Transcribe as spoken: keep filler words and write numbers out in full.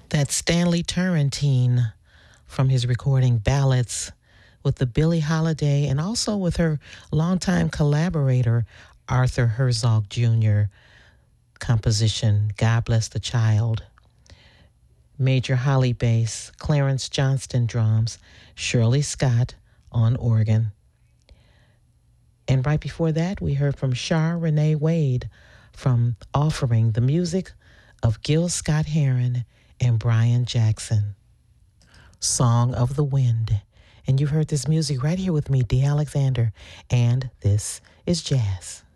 That's Stanley Turrentine from his recording Ballads with the Billie Holiday and also with her longtime collaborator, Arthur Herzog Junior composition, God Bless the Child. Major Holly bass, Clarence Johnston drums, Shirley Scott on organ. And right before that, we heard from Char Renee Wade from Offering, the music of Gil Scott-Heron and Brian Jackson. Song of the Wind. And you heard this music right here with me, Dee Alexander, and this is Jazz.